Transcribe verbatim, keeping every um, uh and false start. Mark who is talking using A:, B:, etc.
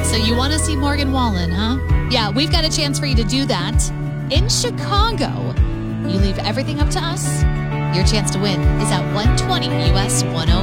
A: So you want to see Morgan Wallen, huh? Yeah, we've got a chance for you to do that in Chicago. You leave everything up to us. Your chance to win is at one twenty U S one oh